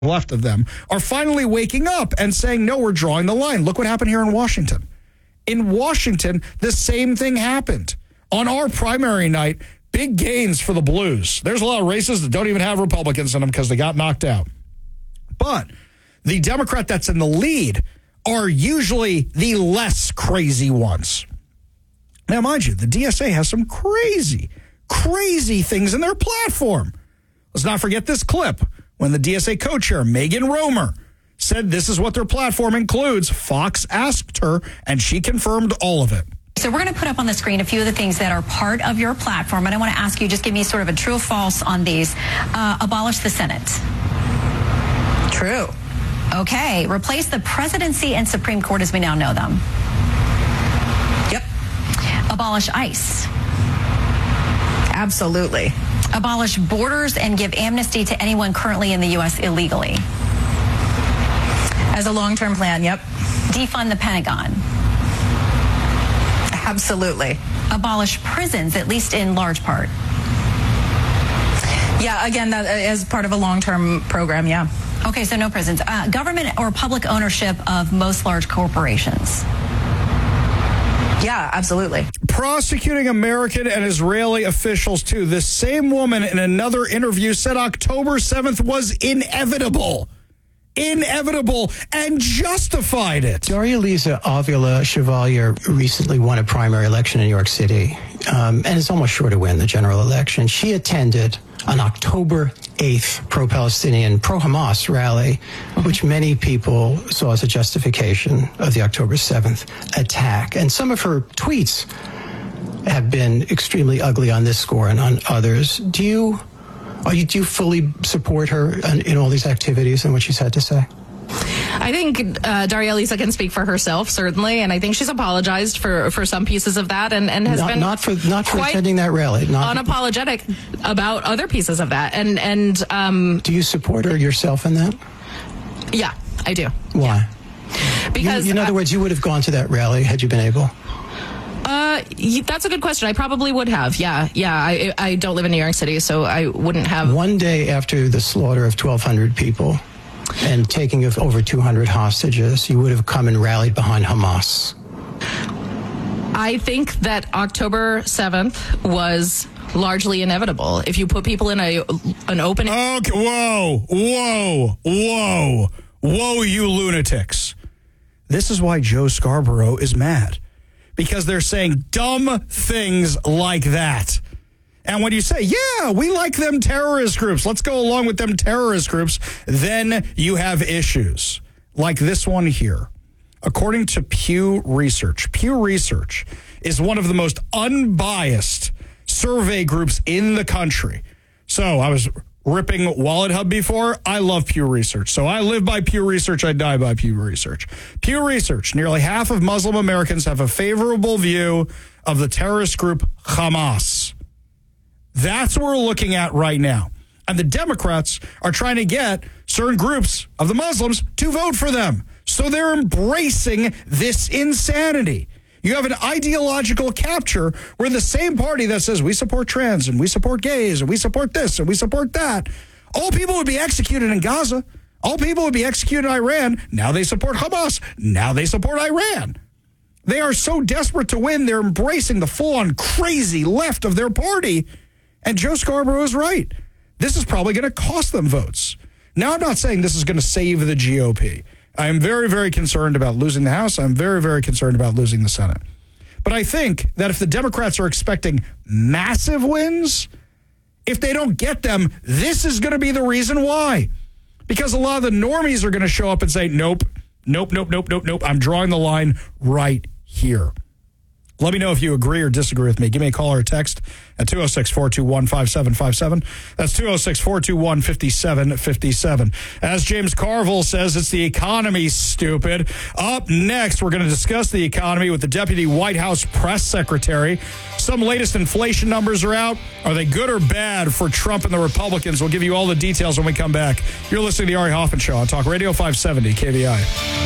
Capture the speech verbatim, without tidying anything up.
left of them are finally waking up and saying, no, we're drawing the line. Look what happened here in Washington. In Washington, the same thing happened. On our primary night, big gains for the Blues. There's a lot of races that don't even have Republicans in them because they got knocked out. But the Democrat that's in the lead are usually the less crazy ones. Now, mind you, the D S A has some crazy, crazy things in their platform. Let's not forget this clip when the D S A co-chair, Megan Romer, said this is what their platform includes. Fox asked her, and she confirmed all of it. So we're going to put up on the screen a few of the things that are part of your platform, and I want to ask you, just give me sort of a true or false on these. Uh, abolish the Senate. True. Okay. Replace the presidency and Supreme Court as we now know them. Yep. Abolish ICE. Absolutely. Abolish borders and give amnesty to anyone currently in the U S illegally. As a long-term plan, yep. Defund the Pentagon. Absolutely. Abolish prisons, at least in large part. Yeah, again, that as part of a long-term program, yeah. Okay, so no prisons. Uh, government or public ownership of most large corporations. Yeah, absolutely. Prosecuting American and Israeli officials, too. This same woman in another interview said October seventh was inevitable. Inevitable, and justified it. Daria-Liza Avila Chevalier recently won a primary election in New York City, um, and is almost sure to win the general election. She attended an October eighth pro-Palestinian, pro-Hamas rally, which many people saw as a justification of the October seventh attack. And some of her tweets have been extremely ugly on this score and on others. Do you... Are you, do you fully support her in, in all these activities and what she's had to say? I think uh, Daria-Liza can speak for herself, certainly, and I think she's apologized for, for some pieces of that and, and has not, been not for not for quite attending that rally. Not unapologetic about other pieces of that. And and um, do you support her yourself in that? Yeah, I do. Why? Yeah. Because you, in other uh, words, you would have gone to that rally had you been able. Uh, that's a good question. I probably would have. Yeah, yeah. I I don't live in New York City, so I wouldn't have. One day after the slaughter of twelve hundred people and taking of over two hundred hostages, you would have come and rallied behind Hamas. I think that October seventh was largely inevitable. If you put people in a an open... Okay, whoa, whoa, whoa, whoa, you lunatics. This is why Joe Scarborough is mad. Because they're saying dumb things like that. And when you say, yeah, we like them terrorist groups, let's go along with them terrorist groups, then you have issues. Like this one here. According to Pew Research, Pew Research is one of the most unbiased survey groups in the country. So I was ripping Wallet Hub before. I love Pew Research. So I live by Pew Research. I die by Pew Research. Pew Research, nearly half of Muslim Americans have a favorable view of the terrorist group Hamas. That's what we're looking at right now. And the Democrats are trying to get certain groups of the Muslims to vote for them. So they're embracing this insanity. You have an ideological capture where the same party that says we support trans and we support gays and we support this and we support that, all people would be executed in Gaza. All people would be executed in Iran. Now they support Hamas. Now they support Iran. They are so desperate to win, they're embracing the full-on crazy left of their party. And Joe Scarborough is right. This is probably going to cost them votes. Now, I'm not saying this is going to save the G O P. I am very, very concerned about losing the House. I'm very, very concerned about losing the Senate. But I think that if the Democrats are expecting massive wins, if they don't get them, this is going to be the reason why. Because a lot of the normies are going to show up and say, nope, nope, nope, nope, nope, nope. I'm drawing the line right here. Let me know if you agree or disagree with me. Give me a call or a text at two oh six, four two one, five seven five seven. That's two oh six, four two one, five seven five seven. As James Carville says, it's the economy, stupid. Up next, we're going to discuss the economy with the Deputy White House Press Secretary. Some latest inflation numbers are out. Are they good or bad for Trump and the Republicans? We'll give you all the details when we come back. You're listening to the Ari Hoffman Show on Talk Radio five seventy K V I.